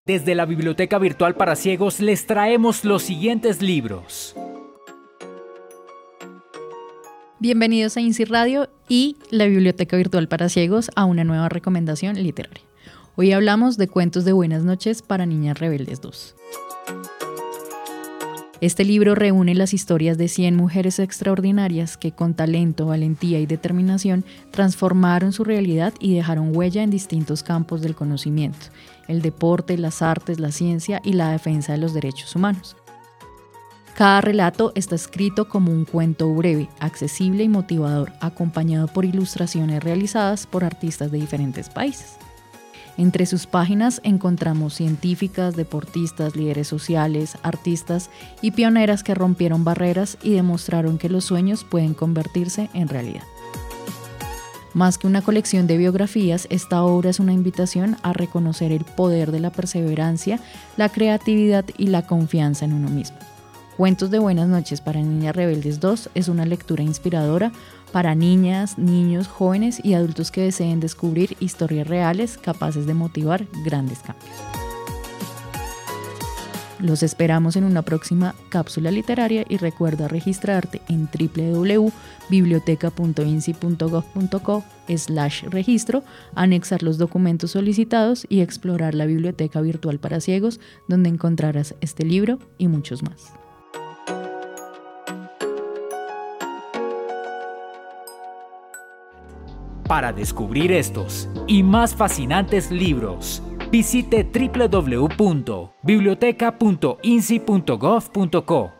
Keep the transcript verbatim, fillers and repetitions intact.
Desde la Biblioteca Virtual para Ciegos les traemos los siguientes libros. Bienvenidos a INSI Radio y la Biblioteca Virtual para Ciegos a una nueva recomendación literaria. Hoy hablamos de Cuentos de Buenas Noches para Niñas Rebeldes dos. Este libro reúne las historias de cien mujeres extraordinarias que con talento, valentía y determinación transformaron su realidad y dejaron huella en distintos campos del conocimiento, el deporte, las artes, la ciencia y la defensa de los derechos humanos. Cada relato está escrito como un cuento breve, accesible y motivador, acompañado por ilustraciones realizadas por artistas de diferentes países. Entre sus páginas encontramos científicas, deportistas, líderes sociales, artistas y pioneras que rompieron barreras y demostraron que los sueños pueden convertirse en realidad. Más que una colección de biografías, esta obra es una invitación a reconocer el poder de la perseverancia, la creatividad y la confianza en uno mismo. Cuentos de Buenas Noches para Niñas Rebeldes dos es una lectura inspiradora para niñas, niños, jóvenes y adultos que deseen descubrir historias reales capaces de motivar grandes cambios. Los esperamos en una próxima cápsula literaria y recuerda registrarte en doble u doble u doble u punto biblioteca punto insi punto gov punto co slash registro, anexar los documentos solicitados y explorar la Biblioteca Virtual para Ciegos, donde encontrarás este libro y muchos más. Para descubrir estos y más fascinantes libros, visite doble u doble u doble u punto biblioteca punto insi punto gov punto co.